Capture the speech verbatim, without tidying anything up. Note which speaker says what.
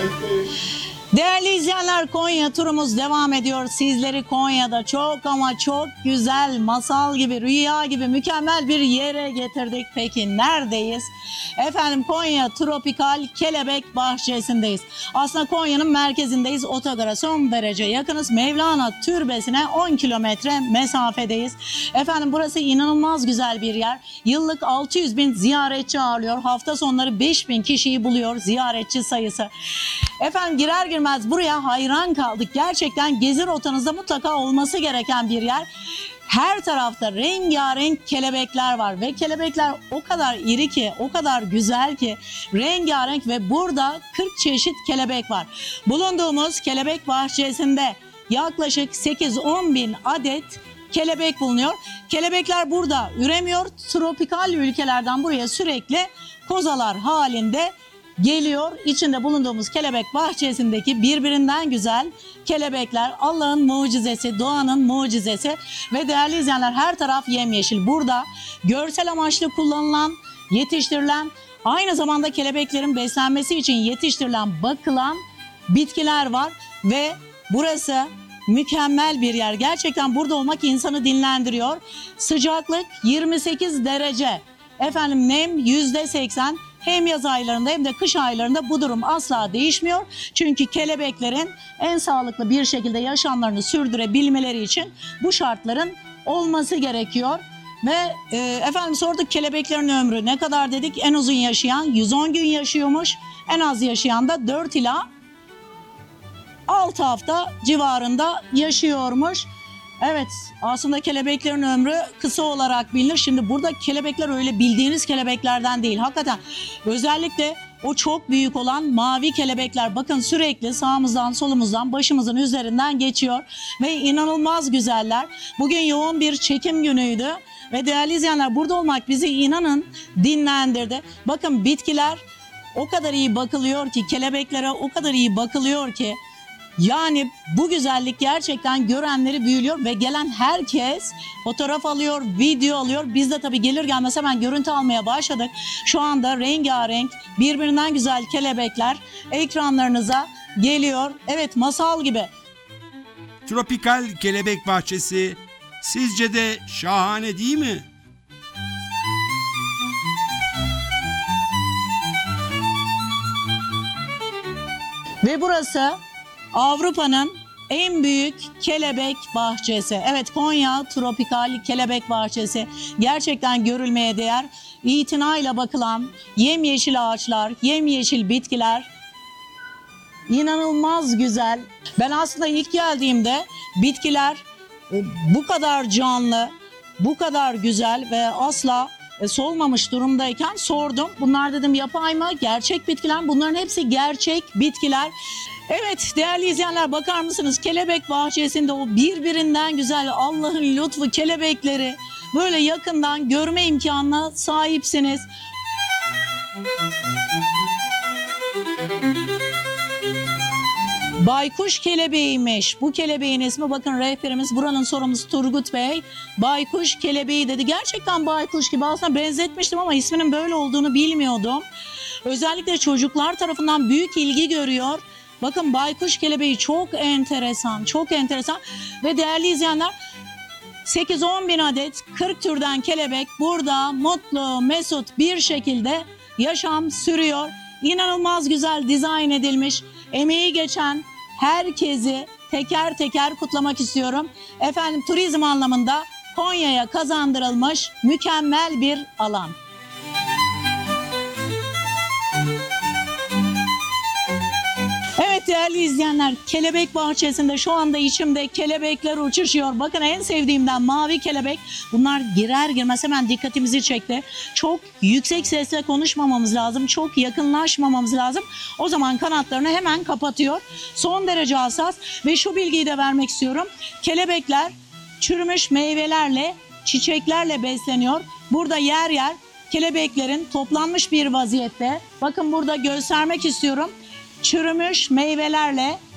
Speaker 1: Değerli izleyenler, Konya turumuz devam ediyor. Sizleri Konya'da çok ama çok güzel, masal gibi, rüya gibi mükemmel bir yere getirdik. Peki neredeyiz? Efendim, Konya Tropikal Kelebek Bahçesi'ndeyiz. Aslında Konya'nın merkezindeyiz. Otogara son derece yakınız. Mevlana Türbesi'ne on kilometre mesafedeyiz. Efendim, burası inanılmaz güzel bir yer. Yıllık altı yüz bin ziyaretçi ağırlıyor. Hafta sonları beş bin kişiyi buluyor ziyaretçi sayısı. Efendim, girer girmez buraya hayran kaldık. Gerçekten gezi rotanızda mutlaka olması gereken bir yer. Her tarafta rengarenk kelebekler var ve kelebekler o kadar iri ki, o kadar güzel ki, rengarenk ve burada kırk çeşit kelebek var. Bulunduğumuz kelebek bahçesinde yaklaşık sekiz on bin adet kelebek bulunuyor. Kelebekler burada üremiyor. Tropikal ülkelerden buraya sürekli kozalar halinde geliyor. İçinde bulunduğumuz kelebek bahçesindeki birbirinden güzel kelebekler Allah'ın mucizesi, doğanın mucizesi ve değerli izleyenler, her taraf yemyeşil. Burada görsel amaçlı kullanılan, yetiştirilen, aynı zamanda kelebeklerin beslenmesi için yetiştirilen, bakılan bitkiler var ve burası mükemmel bir yer. Gerçekten burada olmak insanı dinlendiriyor. Sıcaklık yirmi sekiz derece. Efendim, nem yüzde seksen. Hem yaz aylarında hem de kış aylarında bu durum asla değişmiyor. Çünkü kelebeklerin en sağlıklı bir şekilde yaşamlarını sürdürebilmeleri için bu şartların olması gerekiyor. Ve e, efendim sorduk, kelebeklerin ömrü ne kadar dedik? En uzun yaşayan yüz on gün yaşıyormuş. En az yaşayan da dört ila altı hafta civarında yaşıyormuş. Evet, aslında kelebeklerin ömrü kısa olarak bilinir. Şimdi burada kelebekler öyle bildiğiniz kelebeklerden değil. Hakikaten özellikle o çok büyük olan mavi kelebekler, bakın sürekli sağımızdan solumuzdan başımızın üzerinden geçiyor ve inanılmaz güzeller. Bugün yoğun bir çekim günüydü ve değerli izleyenler, burada olmak bizi inanın dinlendirdi. Bakın, bitkiler o kadar iyi bakılıyor ki, kelebeklere o kadar iyi bakılıyor ki, yani bu güzellik gerçekten görenleri büyülüyor ve gelen herkes fotoğraf alıyor, video alıyor. Biz de tabii gelir gelmez hemen görüntü almaya başladık. Şu anda rengarenk, birbirinden güzel kelebekler ekranlarınıza geliyor. Evet, masal gibi.
Speaker 2: Tropikal Kelebek Bahçesi sizce de şahane değil mi?
Speaker 1: Ve burası Avrupa'nın en büyük kelebek bahçesi. Evet, Konya Tropikal Kelebek Bahçesi gerçekten görülmeye değer. İtinayla bakılan yemyeşil ağaçlar, yemyeşil bitkiler inanılmaz güzel. Ben aslında ilk geldiğimde bitkiler bu kadar canlı, bu kadar güzel ve asla solmamış durumdayken sordum. Bunlar dedim yapay mı? Gerçek bitkiler. Bunların hepsi gerçek bitkiler. Evet değerli izleyenler, bakar mısınız? Kelebek bahçesinde o birbirinden güzel Allah'ın lütfu kelebekleri böyle yakından görme imkanına sahipsiniz. Baykuş kelebeğiymiş. Bu kelebeğin ismi, bakın rehberimiz, buranın sorumlusu Turgut Bey, baykuş kelebeği dedi. Gerçekten baykuş gibi, aslında benzetmiştim ama isminin böyle olduğunu bilmiyordum. Özellikle çocuklar tarafından büyük ilgi görüyor. Bakın, baykuş kelebeği çok enteresan, çok enteresan ve değerli izleyenler, sekiz on bin adet kırk türden kelebek burada mutlu, mesut bir şekilde yaşam sürüyor. İnanılmaz güzel dizayn edilmiş, emeği geçen herkesi teker teker kutlamak istiyorum. Efendim, turizm anlamında Konya'ya kazandırılmış mükemmel bir alan. Evet değerli izleyenler, kelebek bahçesinde şu anda içimde kelebekler uçuşuyor. Bakın, en sevdiğimden mavi kelebek. Bunlar girer girmez hemen dikkatimizi çekti. Çok yüksek sesle konuşmamamız lazım. Çok yakınlaşmamamız lazım. O zaman kanatlarını hemen kapatıyor. Son derece hassas ve şu bilgiyi de vermek istiyorum. Kelebekler çürümüş meyvelerle, çiçeklerle besleniyor. Burada yer yer kelebeklerin toplanmış bir vaziyette. Bakın, burada göstermek istiyorum. Çürümüş meyvelerle